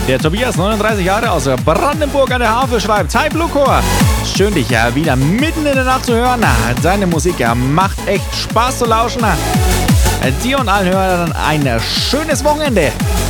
Der Tobias, 39 Jahre, aus Brandenburg an der Havel, schreibt: Hi Bluechor, schön dich ja wieder mitten in der Nacht zu hören. Deine Musik macht echt Spaß zu lauschen. Dir und allen Hörern ein schönes Wochenende.